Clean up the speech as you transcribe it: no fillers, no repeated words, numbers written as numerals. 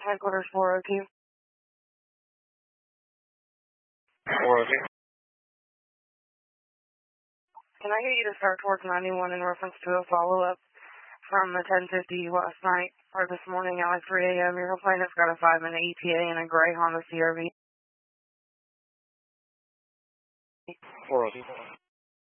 Headquarters 402. 402. Can I get you to start towards 91 in reference to a follow-up from the 1050 last night or this morning at like 3 a.m.? Your complaint has got a 5-minute ETA and a gray Honda CRV. 402.